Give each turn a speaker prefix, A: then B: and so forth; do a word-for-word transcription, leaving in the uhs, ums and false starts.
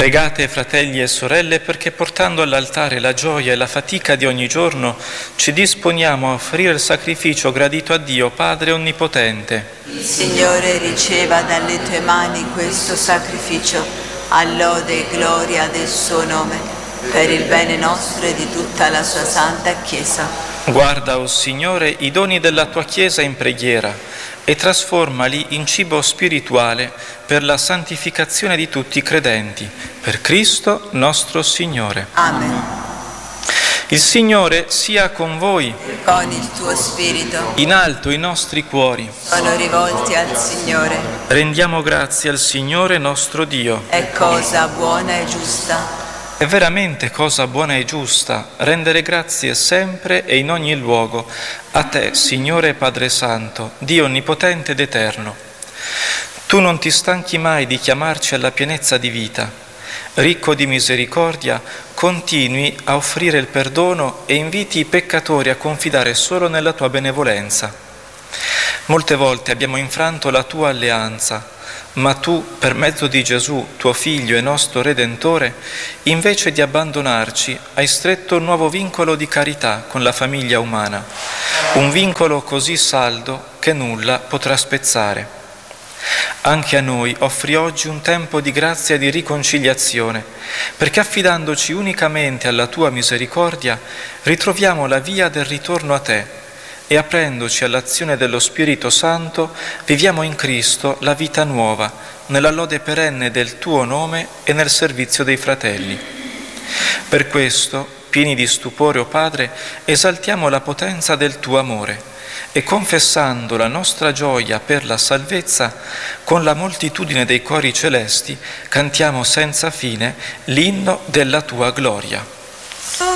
A: Pregate, fratelli e sorelle, perché portando all'altare la gioia e la fatica di ogni giorno, ci disponiamo a offrire il sacrificio gradito a Dio, Padre Onnipotente.
B: Il Signore riceva dalle tue mani questo sacrificio, a lode e gloria del suo nome, per il bene nostro e di tutta la sua santa Chiesa.
A: Guarda, o Signore, i doni della tua Chiesa in preghiera e trasformali in cibo spirituale per la santificazione di tutti i credenti, per Cristo nostro Signore.
B: Amen.
A: Il Signore sia con voi.
B: Con il tuo spirito.
A: In alto i nostri cuori.
B: Sono rivolti al Signore.
A: Rendiamo grazie al Signore nostro Dio.
B: È cosa buona e giusta.
A: È veramente cosa buona e giusta rendere grazie sempre e in ogni luogo a te, Signore Padre Santo, Dio onnipotente ed eterno. Tu non ti stanchi mai di chiamarci alla pienezza di vita. Ricco di misericordia, continui a offrire il perdono e inviti i peccatori a confidare solo nella tua benevolenza. Molte volte abbiamo infranto la tua alleanza, ma tu, per mezzo di Gesù, tuo Figlio e nostro Redentore, invece di abbandonarci, hai stretto un nuovo vincolo di carità con la famiglia umana, un vincolo così saldo che nulla potrà spezzare. Anche a noi offri oggi un tempo di grazia e di riconciliazione, perché affidandoci unicamente alla tua misericordia, ritroviamo la via del ritorno a te, e aprendoci all'azione dello Spirito Santo, viviamo in Cristo la vita nuova, nella lode perenne del tuo nome e nel servizio dei fratelli. Per questo, pieni di stupore, o Padre, esaltiamo la potenza del tuo amore e, confessando la nostra gioia per la salvezza, con la moltitudine dei cori celesti cantiamo senza fine l'inno della tua gloria.